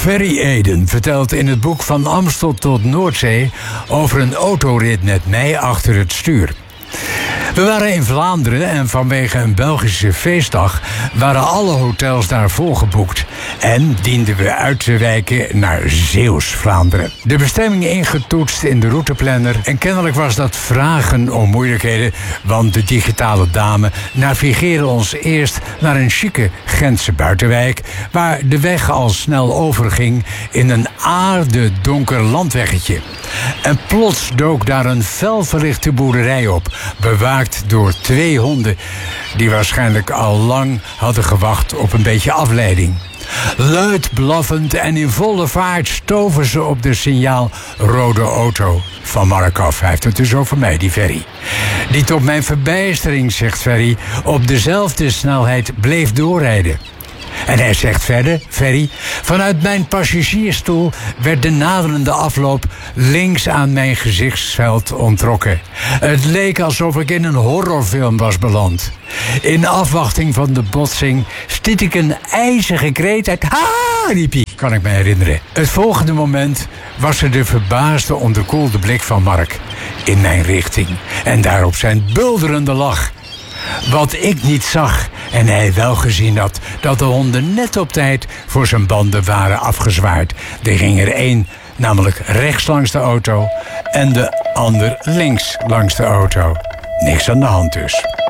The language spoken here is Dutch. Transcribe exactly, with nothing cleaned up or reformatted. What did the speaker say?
Ferry Eden vertelt in het boek Van Amstel tot Noordzee over een autorit met mij achter het stuur. We waren in Vlaanderen en vanwege een Belgische feestdag waren alle hotels daar volgeboekt. En dienden we uit te wijken naar Zeeuws-Vlaanderen. De bestemming ingetoetst in de routeplanner en kennelijk was dat vragen om moeilijkheden, want de digitale dame navigeerde ons eerst naar een chique Gentse buitenwijk, waar de weg al snel overging in een aardedonker landweggetje. En plots dook daar een fel verlichte boerderij op, bewaakt door twee honden die waarschijnlijk al lang hadden gewacht op een beetje afleiding. Luid blaffend en in volle vaart stoven ze op de signaal rode auto van Mark af. Hij heeft het dus over mij, die Ferry. Die tot mijn verbijstering, zegt Ferry, op dezelfde snelheid bleef doorrijden. En hij zegt verder, Ferry, vanuit mijn passagiersstoel werd de naderende afloop links aan mijn gezichtsveld ontrokken. Het leek alsof ik in een horrorfilm was beland. In afwachting van de botsing stiet ik een ijzige kreet uit. Ha, riep hij, kan ik me herinneren. Het volgende moment was er de verbaasde, onderkoelde blik van Mark in mijn richting. En daarop zijn bulderende lach. Wat ik niet zag en hij wel gezien had, dat de honden net op tijd voor zijn banden waren afgezwaard. Er ging er één namelijk rechts langs de auto en de ander links langs de auto. Niks aan de hand dus.